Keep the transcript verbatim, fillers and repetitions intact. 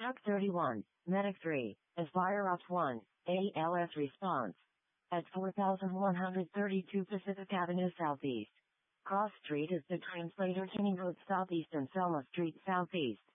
Truck thirty-one, Medic three, Aspire Ops one, A L S response. At four thousand one hundred thirty-two Pacific Avenue Southeast. Cross Street is the Translator Kinney Road Southeast and Selma Street Southeast.